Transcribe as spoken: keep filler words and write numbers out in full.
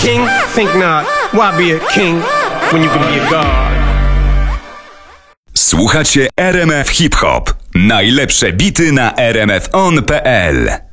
king? Think not. Why be a king when you can be a god? Słuchacie R M F Hip Hop. Najlepsze bity na r m f on kropka p l.